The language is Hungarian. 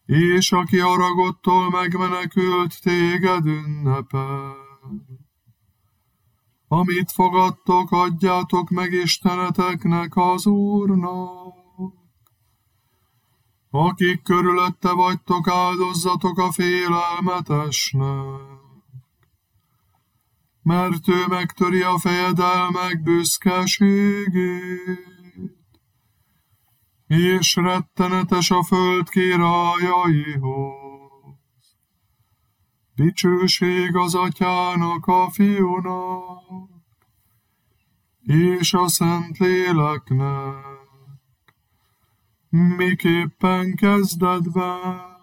és aki haragodtól megmenekült, téged ünnepel. Amit fogadtok, adjátok meg Isteneteknek, az Úrnak. Akik körülötte vagytok, áldozzatok a félelmetesnek, mert ő megtöri a fejedelmek büszkeségét, és rettenetes a föld királyaihoz. Dicsőség az Atyának, a Fiúnak, és a Szentléleknek, miképpen kezdetben,